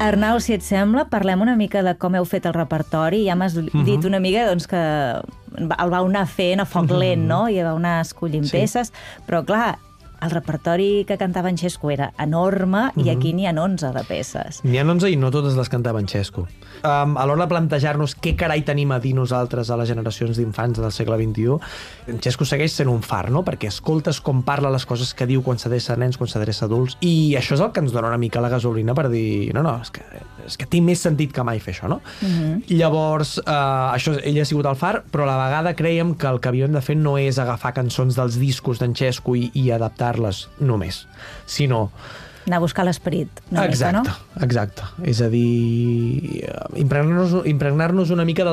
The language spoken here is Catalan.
Arnau, si et sembla, parlem una mica de com heu fet el repertori. Ja m'has dit una mica doncs, que el vau anar fent a foc lent, no? I vau anar escollint peces, però clar, el repertori que cantava en Xesco era enorme i aquí n'hi ha 11 de peces. N'hi ha 11 i no totes les cantava en Xesco. A l'hora de plantejar-nos què carai tenim a dir nosaltres a les generacions d'infants del segle XXI, en Xesco segueix sent un far, no? Perquè escoltes com parla, les coses que diu quan s'adreça a nens, quan s'adreça a adults, i això és el que ens dona una mica la gasolina per dir, no, és que té més sentit que mai fer això, no? Llavors, això, ell ha sigut el far, però a la vegada creiem que el que havíem de fer no és agafar cançons dels discos d'en Xesco i adaptar-les només, sinó anar a buscar l'esperit una mica, no? Exacte. És a dir, impregnar-nos una mica del